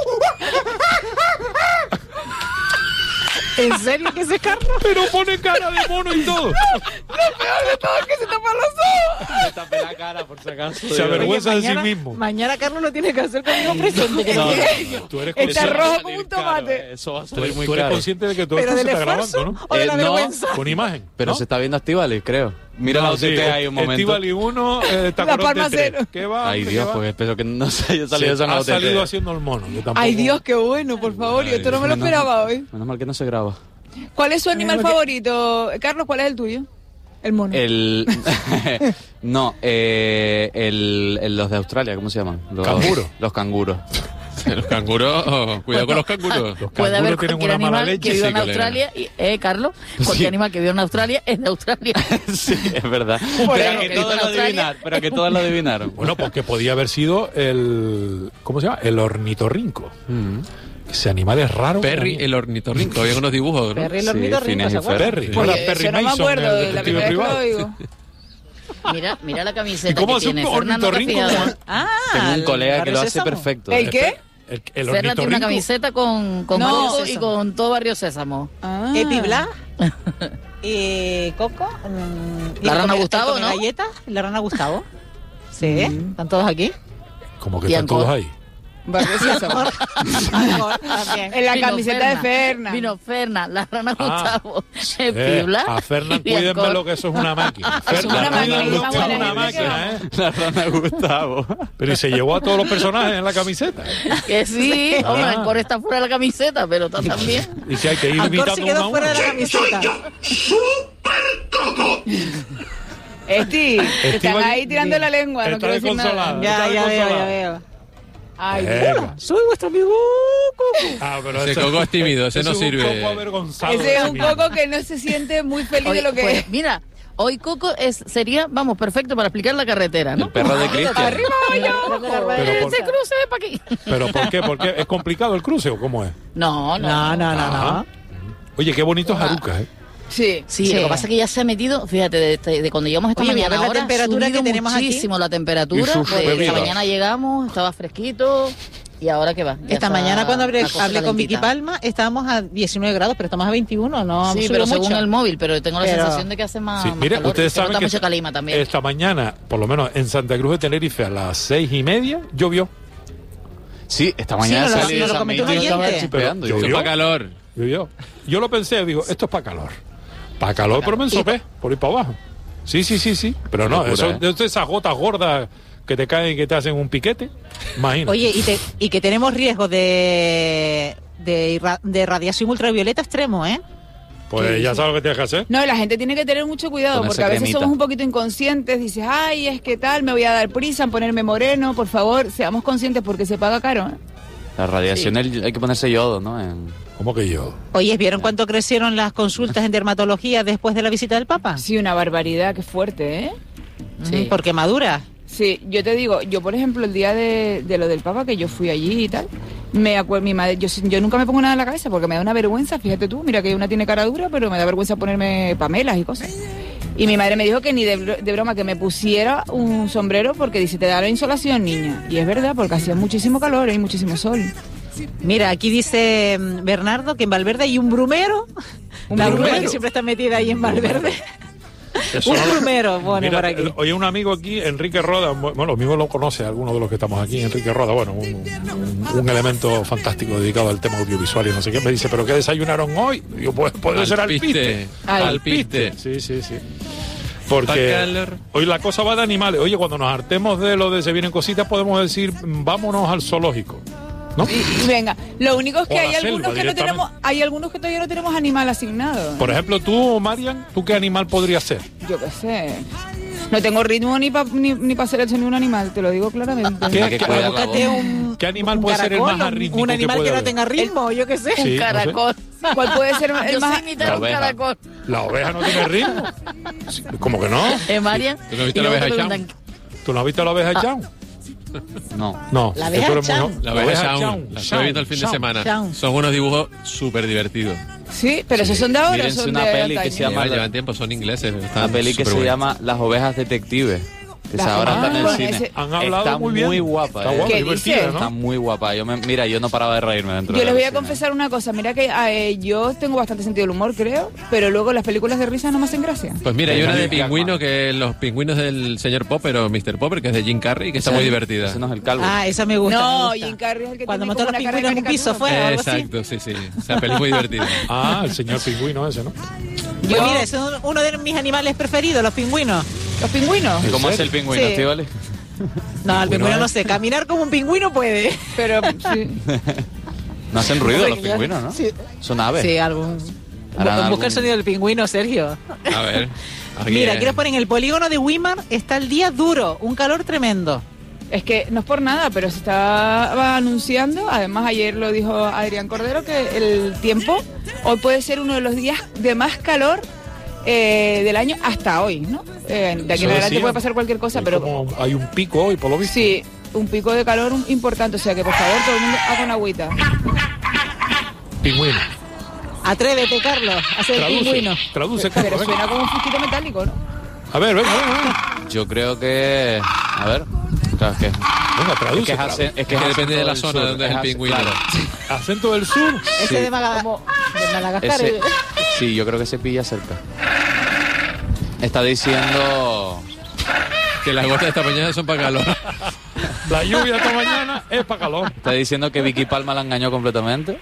Speaker 10: ¿En serio que ese es Carlos?
Speaker 7: Pero pone cara de mono y todo.
Speaker 9: Lo peor de todo es que se tapa los ojos.
Speaker 11: Me tapé la cara, por si acaso.
Speaker 7: Se avergüenza de sí
Speaker 10: mañana,
Speaker 7: mismo.
Speaker 10: mañana Carlos lo tiene que hacer conmigo presente. Que
Speaker 11: No,
Speaker 10: no,
Speaker 11: no,
Speaker 7: Tú eres
Speaker 9: Está
Speaker 7: consciente,
Speaker 9: rojo como un tomate.
Speaker 11: Eso va a
Speaker 7: tú
Speaker 11: salir
Speaker 7: eres,
Speaker 11: muy
Speaker 7: tú eres
Speaker 11: caro.
Speaker 7: consciente de que todo
Speaker 10: ¿Pero
Speaker 7: esto
Speaker 10: del
Speaker 7: se está
Speaker 10: esfuerzo
Speaker 7: grabando, ¿no?
Speaker 10: o de la
Speaker 11: Eh, no,
Speaker 10: vergüenza?
Speaker 7: Con imagen.
Speaker 11: Pero
Speaker 7: ¿no?
Speaker 11: se está viendo Estíbaliz, creo. Mira la
Speaker 7: No,
Speaker 11: O T T
Speaker 7: sí,
Speaker 11: ahí un momento.
Speaker 7: Estíbaliz uno, eh, Tacorot de
Speaker 9: Palma
Speaker 7: tres.
Speaker 9: cero.
Speaker 7: ¿Qué va?
Speaker 11: Ay,
Speaker 7: ¿Qué
Speaker 11: Dios,
Speaker 7: va?
Speaker 11: pues espero que no se haya
Speaker 7: Se
Speaker 11: salido eso en la
Speaker 7: ha
Speaker 11: O T T.
Speaker 7: salido haciendo el mono. Yo tampoco.
Speaker 9: Ay, Dios, qué bueno, por favor. Yo esto no me lo
Speaker 11: Menos-
Speaker 9: esperaba hoy.
Speaker 11: Menos mal que no se graba.
Speaker 9: ¿Cuál es su animal
Speaker 10: Porque-
Speaker 9: favorito? Carlos, ¿cuál es el tuyo? El mono.
Speaker 11: El... no, eh, el, el- los de Australia, ¿cómo se llaman? Los
Speaker 7: Canguro.
Speaker 11: Los canguros.
Speaker 8: Los canguros, oh, cuidado con los canguros.
Speaker 7: Los
Speaker 12: Puede haber
Speaker 7: canguros tienen
Speaker 12: cualquier
Speaker 7: una mala
Speaker 12: animal que
Speaker 7: leche.
Speaker 12: viva
Speaker 8: sí,
Speaker 12: en
Speaker 8: colega.
Speaker 12: Australia, y, eh, Carlos, cualquier
Speaker 11: Sí.
Speaker 12: animal que viva en Australia es de Australia.
Speaker 11: Sí, es verdad.
Speaker 12: Por
Speaker 11: Pero
Speaker 12: eso
Speaker 11: que
Speaker 12: que
Speaker 11: todos
Speaker 12: vive en
Speaker 11: lo
Speaker 12: Australia.
Speaker 11: adivinaron. Pero que todos lo adivinaron.
Speaker 7: Bueno, porque podía haber sido el... ¿Cómo se llama? El ornitorrinco.
Speaker 8: Mm.
Speaker 7: Ese animal es raro.
Speaker 8: Perry,
Speaker 7: para mí.
Speaker 8: el ornitorrinco. Había unos dibujos, ¿no?
Speaker 10: Perry el
Speaker 11: Sí,
Speaker 10: ornitorrinco,
Speaker 11: Phineas
Speaker 10: ¿se
Speaker 11: y
Speaker 10: acuerdan?
Speaker 7: Perry.
Speaker 8: Sí.
Speaker 7: Bueno,
Speaker 9: Oye,
Speaker 7: Perry
Speaker 9: eso no me
Speaker 7: Mason,
Speaker 9: acuerdo
Speaker 7: el
Speaker 9: de la
Speaker 7: detective
Speaker 9: primera vez que lo
Speaker 7: privado.
Speaker 9: digo.
Speaker 12: Mira, mira la
Speaker 7: ¿Y
Speaker 12: camiseta
Speaker 7: cómo
Speaker 12: que
Speaker 7: hace un
Speaker 12: tiene. Fernando
Speaker 7: ornitorrinco?
Speaker 12: Cafijada.
Speaker 10: Ah,
Speaker 11: Tengo un
Speaker 10: el
Speaker 11: colega que
Speaker 10: Barrio
Speaker 11: lo hace
Speaker 10: Sésamo.
Speaker 11: perfecto.
Speaker 9: ¿El qué?
Speaker 7: El, el
Speaker 12: Fernan tiene una
Speaker 7: ornitorrinco.
Speaker 12: camiseta con, con
Speaker 9: No.
Speaker 12: Coco y con todo Barrio Sésamo.
Speaker 9: Ah.
Speaker 10: Epi Blas, eh, Coco, mm, y
Speaker 12: La
Speaker 10: el
Speaker 12: rana
Speaker 10: come-
Speaker 12: Gustavo,
Speaker 10: el come
Speaker 12: ¿no?
Speaker 10: galletas, la rana Gustavo. Sí, están todos aquí.
Speaker 7: Como que
Speaker 12: Y
Speaker 7: están
Speaker 12: Ancor.
Speaker 7: todos ahí.
Speaker 9: Barrio Sésamo. En la
Speaker 12: Vino
Speaker 9: camiseta
Speaker 12: Ferna,
Speaker 9: de Ferna.
Speaker 12: Vino Ferna, la rana
Speaker 7: Ah.
Speaker 12: Gustavo,
Speaker 7: Eh,
Speaker 12: Pibla.
Speaker 7: a Fernan,
Speaker 12: y Bianco.
Speaker 7: cuídenme lo que eso es una máquina.
Speaker 9: Eso es una
Speaker 7: Fernan,
Speaker 9: máquina,
Speaker 7: cuídenme
Speaker 9: y
Speaker 7: lo que
Speaker 9: una
Speaker 7: es una
Speaker 9: buena
Speaker 7: máquina, ¿eh?
Speaker 11: La rana Gustavo.
Speaker 7: Pero y se llevó a todos los personajes en la camiseta.
Speaker 12: Que sí, hombre,
Speaker 7: Ah.
Speaker 12: el core está fuera de la camiseta, pero está también.
Speaker 7: Y si hay que ir
Speaker 10: Ancor
Speaker 7: imitando
Speaker 10: se
Speaker 7: uno a
Speaker 10: quedó
Speaker 7: uno.
Speaker 10: fuera de la camiseta.
Speaker 9: Esti, te están
Speaker 7: Estiva-
Speaker 9: ahí tirando la lengua, no
Speaker 7: Está
Speaker 9: quiero decir
Speaker 7: desconsolada.
Speaker 9: nada.
Speaker 10: Ya,
Speaker 7: Está
Speaker 10: ya veo, ya
Speaker 7: desconsolada.
Speaker 10: veo.
Speaker 9: Ay,
Speaker 7: Venga.
Speaker 10: Soy vuestro amigo Coco.
Speaker 7: Ah, pero
Speaker 13: Ese Coco es tímido, ese no
Speaker 7: es un
Speaker 13: sirve.
Speaker 7: Coco avergonzado
Speaker 9: ese
Speaker 7: de
Speaker 9: es
Speaker 7: sí
Speaker 9: un
Speaker 7: mismo.
Speaker 9: poco que no se siente muy feliz
Speaker 12: Oye,
Speaker 9: de lo que
Speaker 12: pues,
Speaker 9: es.
Speaker 12: mira, hoy Coco es, sería, vamos, perfecto para explicar la carretera, ¿no?
Speaker 11: El perro de Cristian.
Speaker 9: Arriba, abajo.
Speaker 7: Pero por-
Speaker 12: Ese cruce es para aquí.
Speaker 7: ¿Pero por qué? ¿Por qué? ¿Es complicado el cruce o cómo es?
Speaker 12: No, no.
Speaker 10: No, no, no,
Speaker 7: Ah.
Speaker 10: no.
Speaker 7: Oye, qué bonitos Arucas, ¿eh?
Speaker 9: Sí,
Speaker 12: Sí, lo que pasa es que ya se ha metido, fíjate, de, de cuando llegamos esta
Speaker 10: Oye, voy a
Speaker 12: mañana
Speaker 10: ver la
Speaker 12: ahora,
Speaker 10: temperatura
Speaker 12: ha subido
Speaker 10: que tenemos aquí.
Speaker 12: muchísimo la
Speaker 7: Y
Speaker 12: temperatura.
Speaker 7: sus
Speaker 12: de- esta
Speaker 7: bebidas.
Speaker 12: mañana llegamos, estaba fresquito, y ahora qué va. Ya
Speaker 10: Esta
Speaker 12: está
Speaker 10: mañana cuando hablé,
Speaker 12: la cosa
Speaker 10: hablé con Vicky
Speaker 12: calentita.
Speaker 10: Palma estábamos a diecinueve grados, pero estamos a veintiuno, ¿no?
Speaker 12: Sí,
Speaker 10: subió
Speaker 12: pero según
Speaker 10: mucho.
Speaker 12: el móvil, pero tengo la
Speaker 10: Pero-
Speaker 12: sensación de que hace más,
Speaker 7: Sí,
Speaker 12: más
Speaker 7: mire,
Speaker 12: calor.
Speaker 7: ustedes
Speaker 12: Se nota
Speaker 7: saben que
Speaker 12: mucho calima también.
Speaker 7: esta mañana, por lo menos en Santa Cruz de Tenerife, a las seis y media, llovió.
Speaker 11: Sí, esta mañana
Speaker 10: Sí, nos lo-
Speaker 11: salí de
Speaker 10: nos lo
Speaker 11: San
Speaker 10: comentó
Speaker 11: Miguel y
Speaker 10: un
Speaker 11: estaba
Speaker 10: oyente.
Speaker 11: chispeando.
Speaker 7: Pero
Speaker 11: Y
Speaker 13: Eso
Speaker 11: yo,
Speaker 13: es para calor.
Speaker 7: Llovió. Yo lo pensé, digo, esto es para calor. Para calor, pero me ensopé, por ir para abajo. Sí, sí, sí, sí. Pero no,
Speaker 11: locura,
Speaker 7: eso,
Speaker 11: ¿eh?
Speaker 7: eso- esas gotas gordas que te caen y que te hacen un piquete, imagínate.
Speaker 10: Oye, y, te- y que tenemos riesgo de, de, irra- de radiación ultravioleta extremo, ¿eh?
Speaker 7: Pues ya sabes lo que tienes que hacer.
Speaker 9: No, la gente tiene que tener mucho cuidado,
Speaker 11: Ponerse
Speaker 9: porque a veces
Speaker 11: cremita.
Speaker 9: somos un poquito inconscientes. Dices, ay, es que tal, me voy a dar prisa en ponerme moreno. Por favor, seamos conscientes porque se paga caro. ¿eh?
Speaker 11: La radiación el- hay que ponerse yodo, ¿no? En-
Speaker 7: ¿Cómo que yo?
Speaker 10: Oye, ¿vieron cuánto crecieron las consultas en dermatología después de la visita del Papa?
Speaker 9: Sí, una barbaridad, qué fuerte, ¿eh?
Speaker 10: Sí. Porque madura.
Speaker 9: Sí, yo te digo, yo por ejemplo el día de, de lo del Papa, que yo fui allí y tal, me acuerdo, mi madre, yo, yo nunca me pongo nada en la cabeza porque me da una vergüenza, fíjate tú, mira que una tiene cara dura, pero me da vergüenza ponerme pamelas y cosas. Y mi madre me dijo que ni de, bro- de broma que me pusiera un sombrero porque dice, te da la insolación, niña. Y es verdad, porque hacía muchísimo calor y muchísimo sol.
Speaker 10: Mira, aquí dice mm, Bernardo que en Valverde hay un brumero.
Speaker 9: ¿Un
Speaker 10: la bruma
Speaker 9: brumero?
Speaker 10: que siempre está metida ahí en Valverde.
Speaker 7: Eso
Speaker 10: un
Speaker 7: no-
Speaker 10: brumero, pone
Speaker 7: Mira,
Speaker 10: por aquí.
Speaker 7: el- Oye, un amigo aquí, Enrique Roda, bueno, lo mismo lo conoce alguno de los que estamos aquí, Enrique Roda, bueno, un, un- un elemento fantástico dedicado al tema audiovisual y no sé qué, me dice, ¿pero qué desayunaron hoy? Yo, pues puede ser alpiste.
Speaker 13: Alpiste. Alpiste.
Speaker 7: Sí, sí, sí.
Speaker 13: Pa'
Speaker 7: Porque
Speaker 13: calor.
Speaker 7: hoy la cosa va de animales. Oye, cuando nos hartemos de lo de se vienen cositas, podemos decir, vámonos al zoológico. ¿No?
Speaker 9: Y, y venga, lo único es que
Speaker 7: O a
Speaker 9: hay
Speaker 7: la
Speaker 9: algunos
Speaker 7: selva,
Speaker 9: que no
Speaker 7: directamente.
Speaker 9: tenemos, hay algunos que todavía no tenemos animal asignado.
Speaker 7: Por ejemplo, tú, Marian, ¿tú qué animal podrías ser?
Speaker 9: Yo qué sé. No tengo ritmo ni para ni, ni pa ser un animal, te lo digo claramente.
Speaker 7: ¿Qué,
Speaker 11: Hay que
Speaker 7: qué-
Speaker 11: cuidar la
Speaker 10: Búscate
Speaker 11: voz.
Speaker 10: un,
Speaker 7: qué animal
Speaker 10: un
Speaker 7: puede ser el
Speaker 10: caracol,
Speaker 7: más
Speaker 10: un-
Speaker 7: arrítmico
Speaker 10: un animal
Speaker 7: que,
Speaker 10: que,
Speaker 7: puede
Speaker 10: no
Speaker 7: haber?
Speaker 10: tenga ritmo, yo qué sé.
Speaker 7: Sí, no
Speaker 12: un
Speaker 7: sé.
Speaker 12: caracol.
Speaker 9: ¿Cuál puede ser el
Speaker 12: Yo
Speaker 9: más?
Speaker 12: sé imitar
Speaker 11: La
Speaker 12: un
Speaker 11: oveja.
Speaker 12: caracol.
Speaker 7: La oveja no tiene ritmo. Sí, ¿Cómo que no?
Speaker 12: ¿Eh, Marian?
Speaker 13: ¿Tú no has visto
Speaker 12: Y
Speaker 13: la
Speaker 12: luego
Speaker 13: oveja
Speaker 12: te
Speaker 13: Chao?
Speaker 12: preguntan,
Speaker 7: ¿Tú no has visto la oveja Chao?
Speaker 11: No.
Speaker 7: No.
Speaker 10: La
Speaker 7: que tú
Speaker 10: oveja
Speaker 7: eres muy
Speaker 10: Chao.
Speaker 7: jo-
Speaker 13: La oveja
Speaker 7: Chao,
Speaker 13: Shaun. La estoy viendo el fin de
Speaker 7: Shaun.
Speaker 13: semana.
Speaker 10: Shaun.
Speaker 13: Son unos dibujos súper divertidos.
Speaker 9: Sí, pero esos son de ahora,
Speaker 11: Mírense
Speaker 9: son
Speaker 11: una
Speaker 9: de
Speaker 11: peli que
Speaker 9: antaño.
Speaker 11: se llama-
Speaker 13: Llevan, llevan tiempo, son ingleses.
Speaker 11: Una
Speaker 13: Están
Speaker 11: peli que se
Speaker 13: superbuenos.
Speaker 11: llama Las ovejas detectives. Que
Speaker 9: Las-
Speaker 11: ahora está en el
Speaker 9: Ah,
Speaker 11: cine.
Speaker 9: ese-
Speaker 7: Han hablado
Speaker 11: Está
Speaker 7: muy bien.
Speaker 11: muy guapa.
Speaker 7: Está
Speaker 11: eh.
Speaker 7: guapa,
Speaker 9: ¿Qué
Speaker 7: divertida,
Speaker 9: dices?
Speaker 7: ¿no?
Speaker 11: Está muy guapa. Yo me, mira, yo no paraba de reírme dentro
Speaker 9: Yo
Speaker 11: del
Speaker 9: les voy a
Speaker 11: cine.
Speaker 9: confesar una cosa, mira que eh, yo tengo bastante sentido del humor, creo, pero luego las películas de risa no me hacen gracia.
Speaker 13: Pues mira, hay una de
Speaker 11: Hugh Jackman.
Speaker 13: pingüino que los pingüinos del señor Popper o mister Popper, que es de Jim Carrey, que está muy divertida.
Speaker 11: Ese no es el calvo.
Speaker 10: Ah, esa me gusta.
Speaker 9: No,
Speaker 10: me gusta.
Speaker 9: Jim Carrey es el que
Speaker 10: Cuando
Speaker 9: tiene
Speaker 10: montó
Speaker 9: como
Speaker 10: los
Speaker 9: una cara de
Speaker 10: pingüinos en un piso
Speaker 9: caricatura.
Speaker 10: fue, algo así.
Speaker 13: Exacto, sí, sí. Esa peli es muy divertida.
Speaker 7: Ah, el señor pingüino ese, ¿no?
Speaker 10: Pues mira, ese es uno de mis animales preferidos, los pingüinos.
Speaker 9: Los pingüinos.
Speaker 11: ¿Cómo es el pingüino,
Speaker 10: Sí.
Speaker 11: Estíbaliz?
Speaker 10: No, el
Speaker 7: Pingüino
Speaker 10: pingüino
Speaker 7: es-
Speaker 10: no sé, caminar como un pingüino puede.
Speaker 9: Pero sí.
Speaker 11: No hacen ruido los
Speaker 10: Porque-
Speaker 11: pingüinos, ¿no?
Speaker 10: Sí.
Speaker 11: Son aves.
Speaker 10: Sí, algún.
Speaker 11: Harán
Speaker 10: Busca
Speaker 11: algún-
Speaker 10: el sonido del pingüino, Sergio.
Speaker 13: A ver. aquí
Speaker 10: Mira,
Speaker 13: es.
Speaker 10: quiero poner en el polígono de Weimar está el día duro, un calor tremendo.
Speaker 9: Es que no es por nada, pero se estaba anunciando, además ayer lo dijo Adrián Cordero, que el tiempo hoy puede ser uno de los días de más calor eh, del año hasta hoy, ¿no? Eh, de aquí
Speaker 7: Eso
Speaker 9: en adelante
Speaker 7: decían.
Speaker 9: puede pasar cualquier cosa,
Speaker 7: Hay
Speaker 9: pero
Speaker 7: como- hay un pico hoy, por lo visto.
Speaker 9: sí, un pico de calor importante, o sea que por favor todo el mundo haga una agüita.
Speaker 7: Pingüino.
Speaker 10: Atrévete, Carlos, a ser el
Speaker 7: Traduce,
Speaker 10: pingüino.
Speaker 7: traduce,
Speaker 9: Pero
Speaker 7: Carlos, venga.
Speaker 9: suena como un fusquito metálico, ¿no?
Speaker 7: A ver, venga, venga, venga.
Speaker 11: Yo creo que... A ver. Claro, es que...
Speaker 7: Venga,
Speaker 11: Es
Speaker 7: traduce.
Speaker 11: que es,
Speaker 7: traduce.
Speaker 11: ace- es que
Speaker 13: Es que
Speaker 11: es
Speaker 13: depende de la
Speaker 11: acento
Speaker 13: zona
Speaker 11: del
Speaker 13: donde
Speaker 11: sur,
Speaker 13: es el
Speaker 11: ace-
Speaker 13: pingüino.
Speaker 11: claro.
Speaker 7: Acento del sur.
Speaker 10: Ese
Speaker 11: Sí.
Speaker 10: de, Maga- de Madagascar.
Speaker 11: Ese-
Speaker 10: eh.
Speaker 11: sí, yo creo que se pilla cerca. Está diciendo...
Speaker 13: Que las gotas de esta mañana son para calor.
Speaker 7: La lluvia esta mañana es para calor.
Speaker 11: ¿Está diciendo que Vicky Palma la engañó completamente?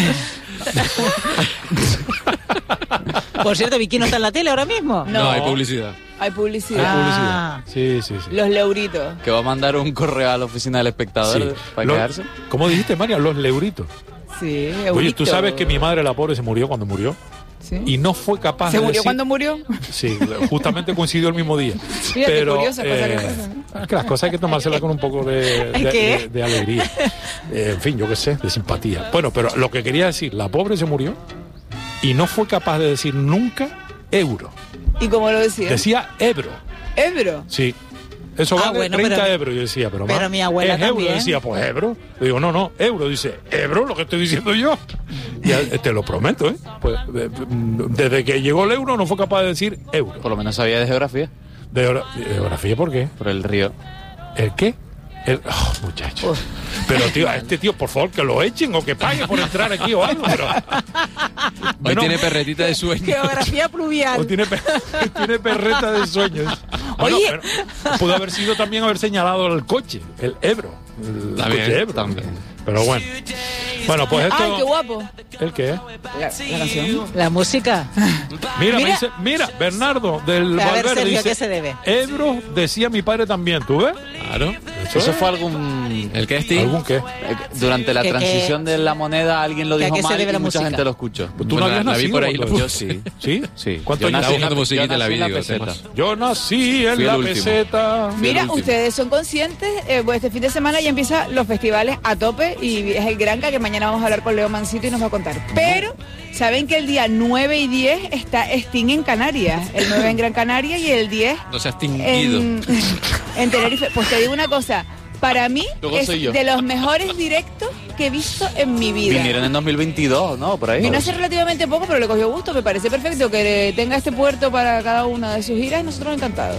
Speaker 10: Por cierto, Vicky no está en la tele ahora mismo.
Speaker 11: No, hay publicidad.
Speaker 9: Hay publicidad.
Speaker 7: Hay publicidad.
Speaker 10: Ah.
Speaker 7: Sí, sí, sí.
Speaker 9: Los leuritos.
Speaker 11: Que va a mandar un correo a la oficina del espectador
Speaker 7: Sí.
Speaker 11: para
Speaker 7: Lo-
Speaker 11: quedarse.
Speaker 7: ¿Cómo dijiste, María? Los leuritos.
Speaker 9: Sí,
Speaker 7: Oye,
Speaker 9: eurito.
Speaker 7: ¿tú sabes que mi madre, la pobre, se murió cuando murió?
Speaker 9: Sí.
Speaker 7: Y no fue capaz
Speaker 9: ¿Se
Speaker 7: de
Speaker 9: murió
Speaker 7: decir-
Speaker 9: cuando murió?
Speaker 7: Sí, justamente coincidió el mismo día.
Speaker 9: Fíjate,
Speaker 7: Pero
Speaker 9: curiosa cosa que
Speaker 7: eh,
Speaker 9: pasa,
Speaker 7: es que las cosas hay que tomárselas con un poco de, de,
Speaker 10: ¿Qué?
Speaker 7: de- de alegría. Eh, en fin, yo qué sé, de simpatía. Bueno, pero lo que quería decir, la pobre se murió y no fue capaz de decir nunca euro.
Speaker 9: ¿Y cómo lo decía?
Speaker 7: Decía Ebro.
Speaker 9: Ebro.
Speaker 7: Sí. Eso
Speaker 10: Ah,
Speaker 7: vale
Speaker 10: bueno,
Speaker 7: treinta
Speaker 10: pero-
Speaker 7: euros. Yo decía, pero,
Speaker 10: pero
Speaker 7: ma,
Speaker 10: mi abuela
Speaker 7: es euro.
Speaker 10: también.
Speaker 7: Yo decía, pues euro. Le digo, no, no, euro. Dice, euro, lo que estoy diciendo yo. Y eh, te lo prometo, ¿eh? Pues, eh, desde que llegó el euro no fue capaz de decir euro.
Speaker 11: Por lo menos sabía de geografía.
Speaker 7: ¿De geora- de geografía por qué?
Speaker 11: Por el río.
Speaker 7: ¿El qué? El, oh, muchacho. Pero, tío, a este tío, por favor, que lo echen o que pague por entrar aquí o algo. Pero,
Speaker 13: Hoy
Speaker 7: Bueno,
Speaker 13: tiene perretita de sueño.
Speaker 10: Geografía
Speaker 7: o
Speaker 10: pluvial.
Speaker 7: tiene, pe- tiene perreta de sueños. Bueno,
Speaker 10: Oye.
Speaker 7: pero pudo haber sido también haber señalado el coche, el Ebro. El
Speaker 13: También,
Speaker 7: coche Ebro.
Speaker 11: también.
Speaker 7: Pero bueno. Bueno, pues esto.
Speaker 9: Ay, qué guapo.
Speaker 7: ¿El qué?
Speaker 9: La, la canción.
Speaker 10: La música.
Speaker 7: Mira,
Speaker 9: Mira.
Speaker 7: me dice, mira, Bernardo del
Speaker 10: A ver,
Speaker 7: Valverde
Speaker 10: Sergio, ¿a
Speaker 7: dice,
Speaker 10: qué se debe?
Speaker 7: Ebro decía mi padre también, ¿tú ves?
Speaker 13: Claro.
Speaker 11: Eso fue algún...
Speaker 13: ¿El qué es, Tim?
Speaker 7: ¿Algún qué?
Speaker 11: eh, Durante la
Speaker 10: Que- que-
Speaker 11: transición de la moneda alguien lo
Speaker 10: que a
Speaker 11: dijo
Speaker 10: qué se
Speaker 11: mal
Speaker 10: debe
Speaker 11: y
Speaker 10: la
Speaker 11: mucha
Speaker 10: música.
Speaker 11: gente lo escuchó.
Speaker 7: Pues tú
Speaker 13: Bueno,
Speaker 7: no habías
Speaker 13: la vi
Speaker 7: nacido
Speaker 13: por ahí,
Speaker 7: cuando-
Speaker 11: Yo sí.
Speaker 7: ¿Sí?
Speaker 11: Sí.
Speaker 7: ¿Cuántos
Speaker 11: Yo
Speaker 7: años
Speaker 11: nací-
Speaker 7: tienes?
Speaker 13: buscando musiquita
Speaker 11: yo
Speaker 13: en la
Speaker 11: nací
Speaker 13: vida, digo,
Speaker 11: peseta.
Speaker 13: temas.
Speaker 7: Yo nací en
Speaker 11: Fui el
Speaker 7: la
Speaker 11: último.
Speaker 7: peseta.
Speaker 11: Fui el
Speaker 9: Mira,
Speaker 11: último.
Speaker 9: ustedes son conscientes, eh, pues este fin de semana ya empiezan los festivales a tope y es el Granca, que mañana vamos a hablar con Leo Mancito y nos va a contar. Pero, ¿saben que el día nueve y diez está Sting en Canarias? El nueve en Gran Canaria y el diez
Speaker 13: No seas tinguido.
Speaker 9: en, en Tenerife. Pues te digo una cosa, para mí
Speaker 11: Luego
Speaker 9: es
Speaker 11: soy yo.
Speaker 9: de los mejores directos que he visto en mi vida.
Speaker 11: Vinieron en dos mil veintidós, ¿no? Por ahí.
Speaker 9: Vino hace relativamente poco, pero le cogió gusto. Me parece perfecto que tenga este puerto para cada una de sus giras. Nosotros encantados.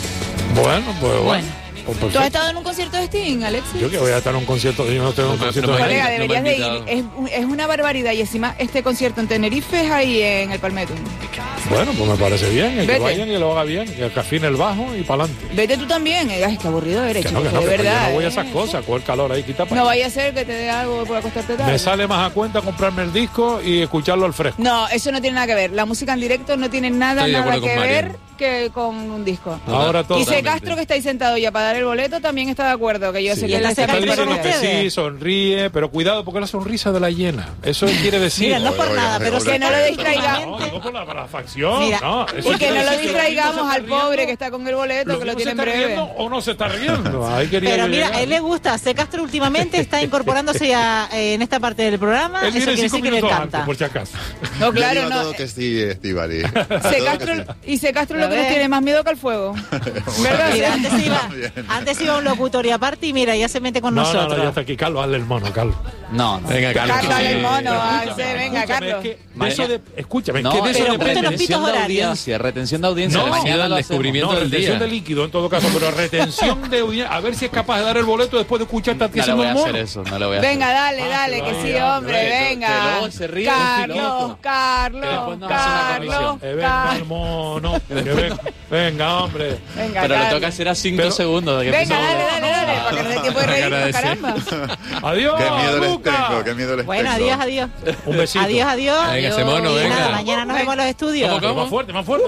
Speaker 7: Bueno, pues bueno.
Speaker 10: Bueno.
Speaker 7: Pues
Speaker 9: ¿Tú has
Speaker 7: perfecto.
Speaker 9: estado en un concierto de Sting, Alexis?
Speaker 7: Yo que voy a estar en un concierto, yo no tengo un
Speaker 13: No me-
Speaker 7: concierto
Speaker 13: no me-
Speaker 7: de
Speaker 9: Colega,
Speaker 13: no me
Speaker 9: deberías
Speaker 13: han
Speaker 9: de ir.
Speaker 13: invitado.
Speaker 9: Es, es una barbaridad. Y encima este concierto en Tenerife es ahí en el Palmetto.
Speaker 7: Bueno, pues me parece bien, el que
Speaker 9: Vete.
Speaker 7: vayan y lo haga bien, que afine el bajo y para adelante.
Speaker 9: Vete tú también. Eh, Ay, qué aburrido eres,
Speaker 7: Que
Speaker 9: chico,
Speaker 7: no, que
Speaker 9: que
Speaker 7: no,
Speaker 9: de
Speaker 7: que yo
Speaker 9: verdad.
Speaker 7: no voy a
Speaker 9: eh.
Speaker 7: esas cosas, con el calor ahí, quita para
Speaker 9: No vaya a ser que te dé algo por acostarte tarde.
Speaker 7: Me sale más a cuenta comprarme el disco y escucharlo al fresco.
Speaker 9: No, eso no tiene nada que ver. La música en directo no tiene nada,
Speaker 13: Estoy de
Speaker 9: nada
Speaker 13: acuerdo
Speaker 9: que
Speaker 13: con
Speaker 9: ver
Speaker 13: Mariano.
Speaker 9: que con un disco.
Speaker 7: Ahora todo.
Speaker 9: Y C.
Speaker 13: Totalmente.
Speaker 9: Castro, que está ahí sentado ya para dar el boleto, también está de acuerdo, que yo
Speaker 7: Sí.
Speaker 9: sé
Speaker 10: ¿Y
Speaker 9: que
Speaker 10: en la
Speaker 9: está
Speaker 7: Está
Speaker 10: Castro
Speaker 9: por
Speaker 7: diciendo
Speaker 10: con
Speaker 7: que
Speaker 10: ustedes?
Speaker 7: sí, sonríe, pero cuidado porque la sonrisa de la llena. Eso quiere decir.
Speaker 10: Mira, no por
Speaker 2: Oye,
Speaker 10: nada,
Speaker 2: oye,
Speaker 10: pero
Speaker 2: oye,
Speaker 9: que no lo
Speaker 2: oye,
Speaker 9: distraigamos.
Speaker 7: No, no por la, por la facción.
Speaker 10: Mira,
Speaker 7: no, eso
Speaker 9: Y que
Speaker 7: quiere
Speaker 9: no lo
Speaker 7: decir que el
Speaker 9: distraigamos
Speaker 7: tipo se
Speaker 9: al
Speaker 7: está
Speaker 9: pobre
Speaker 7: riendo.
Speaker 9: que está con el boleto,
Speaker 7: Lo
Speaker 9: que lo
Speaker 7: mismo se
Speaker 9: tiene en
Speaker 7: está
Speaker 9: breve.
Speaker 7: riendo o no se está riendo. Ahí quería
Speaker 10: Pero
Speaker 7: yo
Speaker 10: mira,
Speaker 7: llegar.
Speaker 10: a él le gusta. C. Castro últimamente está incorporándose a, eh, en esta parte del programa.
Speaker 7: Él
Speaker 10: Eso
Speaker 7: viene
Speaker 10: quiere
Speaker 7: cinco
Speaker 10: decir que le
Speaker 7: minutos
Speaker 10: encanta.
Speaker 7: antes, por si acaso.
Speaker 9: No,
Speaker 2: Yo
Speaker 9: claro,
Speaker 2: digo a
Speaker 9: no.
Speaker 2: todo que sí, Estivali.
Speaker 9: C. Castro, y C. Castro lo
Speaker 10: A
Speaker 9: que nos
Speaker 10: ver.
Speaker 9: tiene más miedo que al fuego. ¿Verdad?
Speaker 10: Mira, antes iba,
Speaker 2: Bien.
Speaker 10: antes iba un locutor y aparte, y mira, ya se mete con
Speaker 7: No, no,
Speaker 10: nosotros.
Speaker 7: no, ya está aquí. Carlos, hazle el mono, Carlos.
Speaker 11: No, no.
Speaker 13: Venga, Carlos.
Speaker 9: Carlos,
Speaker 13: que
Speaker 9: el
Speaker 13: sí.
Speaker 9: mono,
Speaker 7: Pero
Speaker 9: ah,
Speaker 7: escúchame,
Speaker 9: sí, venga,
Speaker 7: escúchame,
Speaker 9: Carlos.
Speaker 7: es que de
Speaker 11: Mañana-
Speaker 7: eso de, escúchame,
Speaker 11: No,
Speaker 7: es que de eso
Speaker 10: pero
Speaker 7: depende.
Speaker 10: ponte los
Speaker 11: retención
Speaker 10: pitos
Speaker 11: de
Speaker 10: horarios.
Speaker 11: audiencia, retención de audiencia.
Speaker 7: No,
Speaker 11: mañana
Speaker 13: el
Speaker 11: lo hacemos.
Speaker 13: descubrimiento
Speaker 7: No,
Speaker 13: del
Speaker 7: retención
Speaker 13: día.
Speaker 7: de líquido en todo caso, pero retención de audiencia. A ver si es capaz de dar el boleto después de escucharte a ti
Speaker 11: No le
Speaker 7: haciendo
Speaker 11: voy a
Speaker 7: el
Speaker 11: hacer
Speaker 7: mono.
Speaker 11: eso, no le voy a
Speaker 9: Venga,
Speaker 11: hacer.
Speaker 9: dale,
Speaker 7: Ah,
Speaker 9: dale,
Speaker 7: que
Speaker 9: que
Speaker 7: vaya,
Speaker 9: sí,
Speaker 7: que
Speaker 9: hombre,
Speaker 11: que- que
Speaker 9: venga.
Speaker 11: luego se ríe
Speaker 9: Carlos,
Speaker 11: infinito. Que
Speaker 9: Carlos,
Speaker 11: después nos hace una
Speaker 9: Carlos,
Speaker 11: comisión.
Speaker 7: Eh, venga el mono. que ven- venga, hombre.
Speaker 9: Venga,
Speaker 11: Pero le
Speaker 9: Carlos.
Speaker 11: toca hacer a cinco
Speaker 7: Pero-
Speaker 11: segundos. De que
Speaker 9: Venga,
Speaker 11: empezamos.
Speaker 9: dale, dale, dale, para que nos dé tiempo de reírnos,
Speaker 13: Agradecer.
Speaker 9: caramba.
Speaker 7: Adiós,
Speaker 2: Qué miedo les
Speaker 7: Luca.
Speaker 2: tengo, qué miedo les
Speaker 10: Bueno,
Speaker 2: tengo.
Speaker 10: adiós, adiós.
Speaker 7: Un besito.
Speaker 10: Adiós, adiós.
Speaker 13: Venga, ese mono,
Speaker 10: y
Speaker 13: venga.
Speaker 10: nada, mañana nos vemos en los estudios.
Speaker 13: ¿Cómo,
Speaker 7: Pero más fuerte, más fuerte.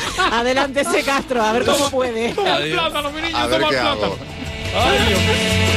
Speaker 10: Adelante ese Castro, a ver cómo puede.
Speaker 7: Toma el plátano, mi niño,
Speaker 2: A ver
Speaker 7: toma el
Speaker 2: qué hago.
Speaker 7: plátano. Ay, Dios mío.